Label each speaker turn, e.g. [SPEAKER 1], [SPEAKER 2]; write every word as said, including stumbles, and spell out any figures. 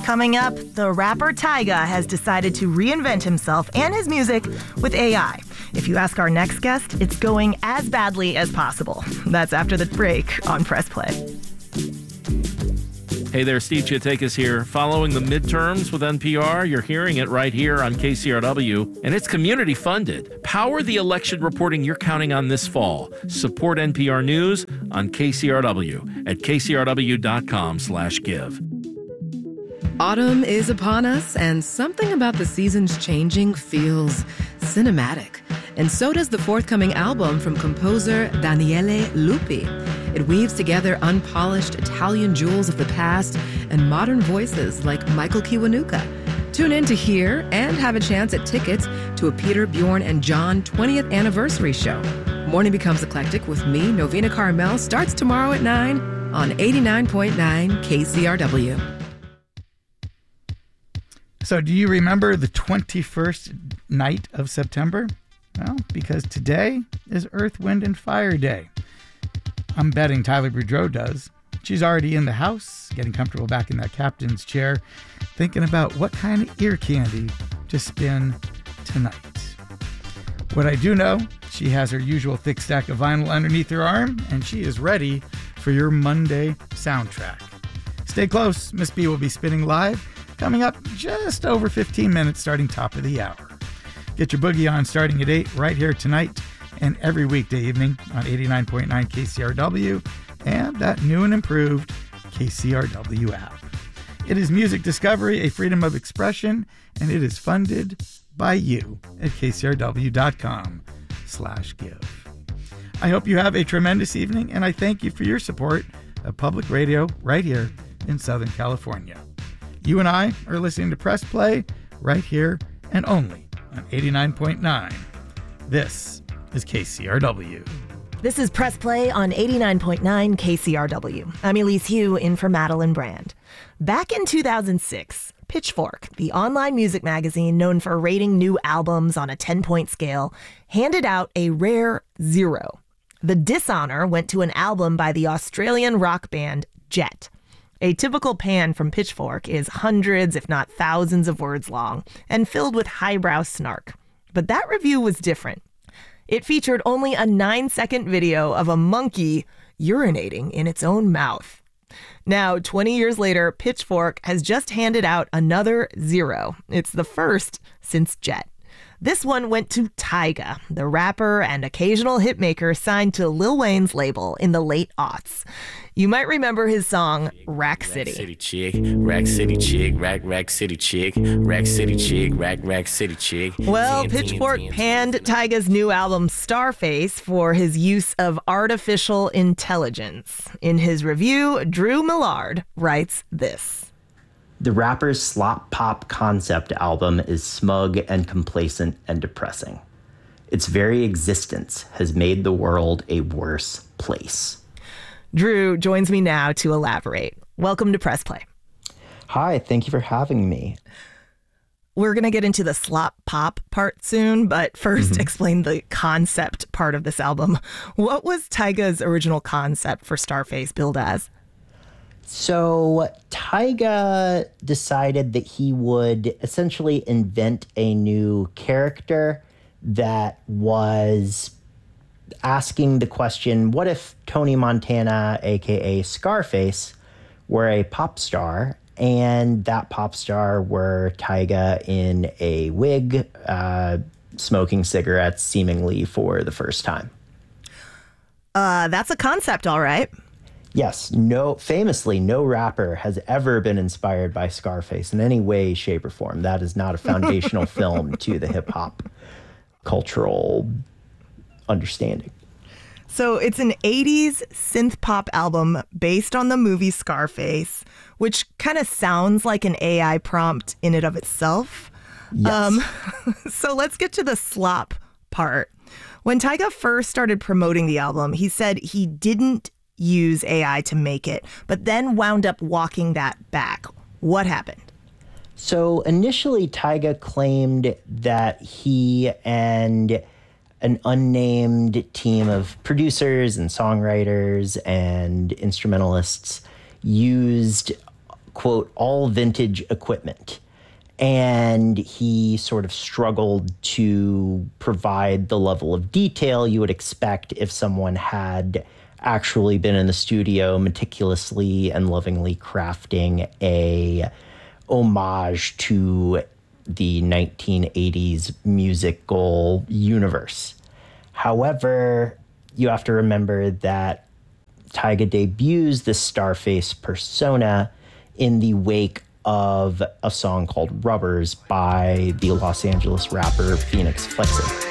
[SPEAKER 1] Coming up, the rapper Tyga has decided to reinvent himself and his music with A I. If you ask our next guest, it's going as badly as possible. That's after the break on Press Play.
[SPEAKER 2] Hey there, Steve Chiatakis here. Following the midterms with N P R, you're hearing it right here on K C R W, and it's community funded. Power the election reporting you're counting on this fall. Support N P R News on K C R W at kcrw.com slash give.
[SPEAKER 3] Autumn is upon us, and something about the seasons changing feels cinematic. And so does the forthcoming album from composer Daniele Lupi. It weaves together unpolished Italian jewels of the past and modern voices like Michael Kiwanuka. Tune in to hear and have a chance at tickets to a Peter, Bjorn, and John twentieth anniversary show. Morning Becomes Eclectic with me, Novena Carmel, starts tomorrow at nine on eighty-nine point nine K C R W.
[SPEAKER 4] So do you remember the twenty-first night of September? Well, because today is Earth, Wind, and Fire Day. I'm betting Tyler Boudreau does. She's already in the house, getting comfortable back in that captain's chair, thinking about what kind of ear candy to spin tonight. What I do know, she has her usual thick stack of vinyl underneath her arm, and she is ready for your Monday soundtrack. Stay close. Miss B will be spinning live, coming up just over fifteen minutes, starting top of the hour. Get your boogie on starting at eight right here tonight and every weekday evening on eighty-nine point nine K C R W and that new and improved K C R W app. It is music discovery, a freedom of expression, and it is funded by you at kcrw.com slash give. I hope you have a tremendous evening, and I thank you for your support of public radio right here in Southern California. You and I are listening to Press Play right here and only on eighty-nine point nine. This is K C R W.
[SPEAKER 1] This is Press Play on eighty-nine point nine K C R W. I'm Elise Hugh, in for Madeline Brand. Back in two thousand six, Pitchfork, the online music magazine known for rating new albums on a ten-point scale, handed out a rare zero. The dishonor went to an album by the Australian rock band Jet. A typical pan from Pitchfork is hundreds, if not thousands of words long and filled with highbrow snark. But that review was different. It featured only a nine-second video of a monkey urinating in its own mouth. Now, twenty years later, Pitchfork has just handed out another zero. It's the first since Jet. This one went to Tyga, the rapper and occasional hitmaker signed to Lil Wayne's label in the late aughts. You might remember his song, Rack City.
[SPEAKER 5] Rack City chick, Rack City chick, Rack Rack City chick, Rack City chick, Rack Rack City chick.
[SPEAKER 1] Well, Pitchfork panned Tyga's new album, Starface, for his use of artificial intelligence. In his review, Drew Millard writes this.
[SPEAKER 6] The rapper's slop pop concept album is smug and complacent and depressing. Its very existence has made the world a worse place.
[SPEAKER 1] Drew joins me now to elaborate. Welcome to Press Play.
[SPEAKER 6] Hi, thank you for having me.
[SPEAKER 1] We're going to get into the slop pop part soon, but first mm-hmm. explain the concept part of this album. What was Tyga's original concept for Starface billed as?
[SPEAKER 6] So Tyga decided that he would essentially invent a new character that was asking the question, what if Tony Montana, a k a. Scarface, were a pop star, and that pop star were Tyga in a wig, uh, smoking cigarettes seemingly for the first time?
[SPEAKER 1] Uh, that's a concept, all right.
[SPEAKER 6] Yes, no. Famously, no rapper has ever been inspired by Scarface in any way, shape, or form. That is not a foundational film to the hip-hop cultural understanding.
[SPEAKER 1] So it's an eighties synth pop album based on the movie Scarface, which kind of sounds like an A I prompt in and of itself.
[SPEAKER 6] Yes.
[SPEAKER 1] Um, so let's get to the slop part. When Tyga first started promoting the album, he said he didn't use A I to make it, but then wound up walking that back. What happened?
[SPEAKER 6] So initially, Tyga claimed that he and an unnamed team of producers and songwriters and instrumentalists used quote, all vintage equipment. And he sort of struggled to provide the level of detail you would expect if someone had actually been in the studio meticulously and lovingly crafting a homage to the nineteen eighties musical universe. However, you have to remember that Tyga debuts the Starface persona in the wake of a song called Rubbers by the Los Angeles rapper Phoenix Flexing.